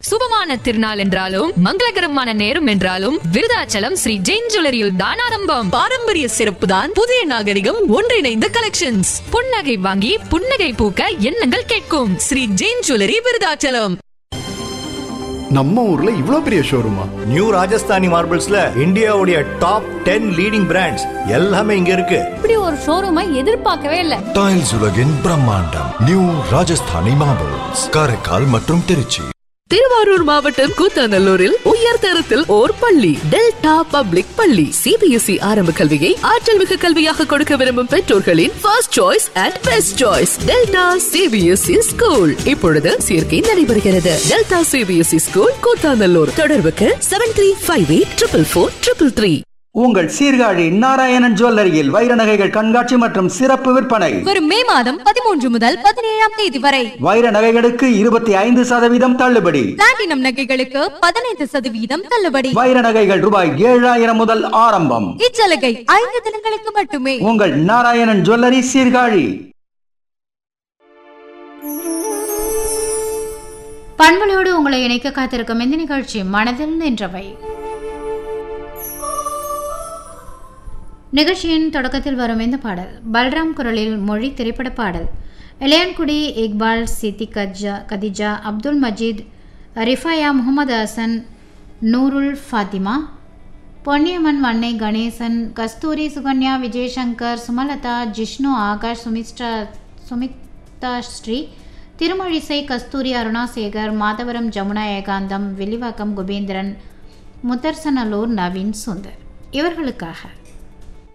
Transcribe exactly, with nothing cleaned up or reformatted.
சுபமான திருநாள் என்றாலும் மங்களகரமான நேரம் என்றாலும் விருதாச்சலம் ஸ்ரீ ஜெயின் ஜுவல்லரியில் தான் ஆரம்பம். பாரம்பரிய சிறப்பு தான் புதிய நாகரிகம் ஒன்றிணைந்த கலெக்ஷன்ஸ். புன்னகை வாங்கி புன்னகை பூக்க எண்ணங்கள் கேட்கும். ஸ்ரீ ஜெயின் ஜுவல்லரி விருதாச்சலம். நம்ம ஊர்ல இவ்ளோ பெரிய ஷோரூமா? நியூ ராஜஸ்தானி மார்பிள்ஸ்ல இந்தியாவுடைய டாப் டென் லீடிங் பிராண்ட்ஸ் எல்லாமே இங்க இருக்கு. இப்படி ஒரு ஷோரூமை எதிர்பார்க்கவே இல்ல. டைல்ஸ் உலகின் பிரம்மாண்டம் நியூ ராஜஸ்தானி மார்பிள்ஸ், காரைக்கால் மற்றும் திருச்சி. திருவாரூர் மாவட்டம் கூத்தாநல்லூரில் உயர் தரத்தில் ஓர் பள்ளி, டெல்டா பப்ளிக் பள்ளி. சிபிஎஸ்இ ஆரம்ப கல்வியை ஆற்றல் மிகு கல்வியாக கொடுக்க விரும்பும் பெற்றோர்களின் first choice and best choice delta CBSE school. இப்பொழுது சேர்க்கை நடைபெறுகிறது. Delta CBSE school Koothanallur. தொடர்புக்கு seven three five eight triple four triple three. உங்கள் சீர்காழி நாராயணன் ஜுவல்லரியில் வைர நகைகள் கண்காட்சி மற்றும் சிறப்பு விற்பனை வரும் மே மாதம் பதிமூன்று முதல் பதினேழாம் தேதி வரை. வைர நகைகளுக்கு இருபத்தி ஐந்து சதவீதம் தள்ளுபடி. பிளாட்டினம் நகைகளுக்கு பதினைந்து சதவீதம் தள்ளுபடி. வைர நகைகள் ரூபாய் ஏழாயிரம் முதல் ஆரம்பம். இச்சலுகை ஐந்து தினங்களுக்கு மட்டுமே. உங்கள் நாராயணன் ஜுவல்லரி சீர்காழி. பண்பலையோடு உங்களை இணைக்க காத்திருக்கும் இந்த நிகழ்ச்சி மனதில் நின்றவை. நிகழ்ச்சியின் தொடக்கத்தில் வரும் இந்த பாடல் பல்ராம் குரலில் மொழி திரைப்பட பாடல். இளையான்குடி, இக்பால், சித்தி கஜா கதிஜா, அப்துல் மஜீத், ரிஃபாயா, முகமது ஹசன், நூருல் ஃபாத்திமா, பொன்னியம்மன், வன்னை, கணேசன், கஸ்தூரி, சுகன்யா, விஜயசங்கர், சுமலதா, ஜிஷ்ணு, ஆகாஷ், சுமிஸ்டா சுமிதா ஸ்ரீ, திருமழிசை, கஸ்தூரி, அருணாசேகர், மாதவரம், ஜமுனா, ஏகாந்தம், வில்லிவாக்கம், குபேந்திரன், முத்தர்சனலூர், நவீன் சுந்தர் இவர்களுக்காக